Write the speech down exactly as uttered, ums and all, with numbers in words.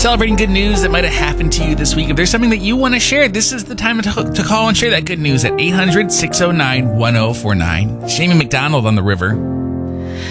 celebrating good news that might have happened to you this week. If there's something that you want to share, this is the time to, to call and share that good news at eight hundred, six oh nine, one oh four nine. Jamie McDonald on the river.